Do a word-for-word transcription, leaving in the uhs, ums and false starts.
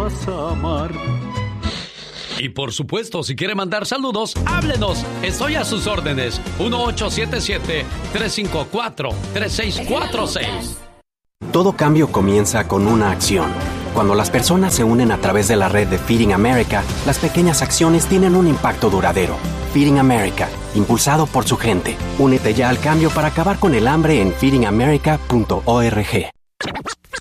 vas a amar. Y por supuesto, si quiere mandar saludos, háblenos. Estoy a sus órdenes. uno ocho siete siete, tres cinco cuatro, tres seis cuatro seis. Todo cambio comienza con una acción. Cuando las personas se unen a través de la red de Feeding America, las pequeñas acciones tienen un impacto duradero. Feeding America, impulsado por su gente. Únete ya al cambio para acabar con el hambre en feeding america punto org.